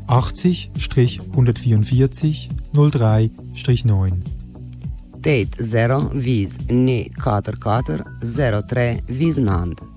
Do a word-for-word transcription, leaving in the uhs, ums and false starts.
achtzig hundertvierundvierzig null drei neun. Tate zero vis ne quattro quattro zero tre vis Nand.